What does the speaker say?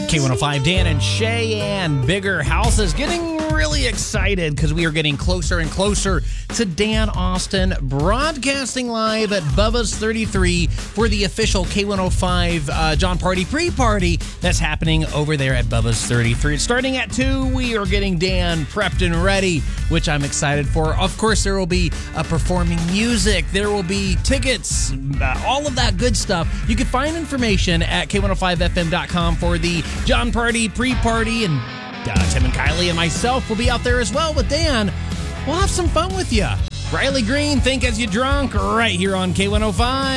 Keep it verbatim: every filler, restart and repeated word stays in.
K one oh five, Dan and Shay and Bigger Houses getting really excited because we are getting closer and closer to Dan Austin broadcasting live at Bubba's thirty-three for the official K one oh five uh, John Party pre-party that's happening over there at Bubba's thirty-three. It's starting at two. We are getting Dan prepped and ready, which I'm excited for. Of course, there will be uh, performing music. There will be tickets, uh, all of that good stuff. You can find information at K one oh five F M dot com for the John Party pre-party, and uh, Tim and Kylie and myself will be out there as well with Dan. We'll have some fun with you. Riley Green, Think As You Drunk, right here on K one oh five.